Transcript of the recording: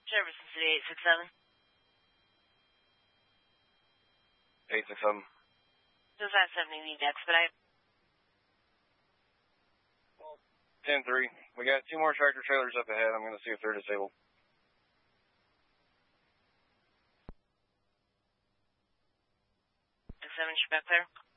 Service in City 867. 867. 2570, need to expedite. 10-3. We got 2 more tractor trailers up ahead. I'm going to see if they're disabled. Seven, back there.